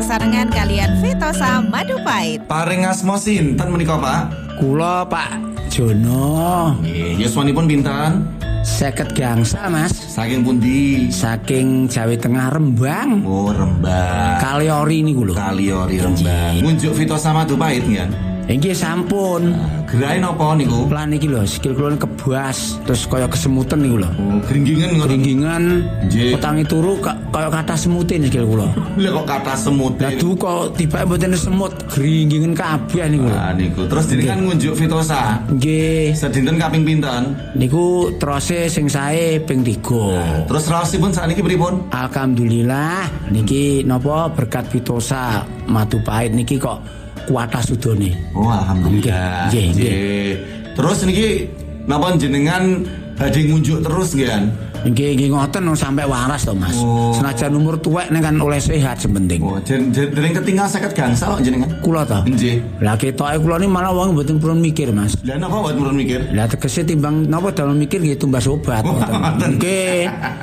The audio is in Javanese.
sesarengan kalian Vitosa Madu Pahit. Paring asma sinten menika, Pak? Kula Pak Jono. Nggih, yuswanipun pinten? 50 gangsal Mas. Saking pundi? Saking Jawa Tengah Rembang. Oh, Rembang. Kaliori niku lho. Kaliori Rembang. Ngunjuk Vitosa Madu Pahit nggih. Nggih sampun. Gerai napa niku? Lan iki lho sikil kula kebas terus kaya kesemutan niku lho. Oh, gringgingan ngoten. Ringgingan Nggih. utangi turu kaya kathah semutin sikil kula. Lha kok kata semut. Lah kok tiba mboten semut gringgingan kabeh niku lho. Ah niku. Terus jenengan ngunjuk Vitosa. Nggih. Sedinten kaping pinten? Niku terose sing sae ping 3. Terus raosipun sakniki pripun? Alhamdulillah niki napa berkat Vitosa Madu Pahit niki kok kuatah sudone. Oh, alhamdulillah. Nggih, nggih. Nggih. Terus niki napa jenengan badhe ngunjuk terus nggih kan? Nggih ngoten sampai waras to Mas. Oh. Senajan umur tuwek nek kan oleh sehat sepenting. Oh, dereng ketinggal 50 gangsal kok jenengan. Kula to. Nggih. Lah ketoke kula ni malah wong mboten purun mikir Mas. Lah napa mboten purun mikir? Lah tegese timbang napa dalam mikir nggih tumbas obat. Oh, ngoten. Nggih.